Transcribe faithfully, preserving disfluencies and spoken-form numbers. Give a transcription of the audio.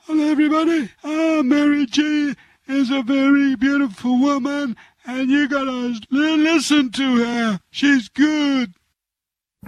Hello, everybody. Uh, Mary J is a very beautiful woman, and you gotta listen to her. She's good.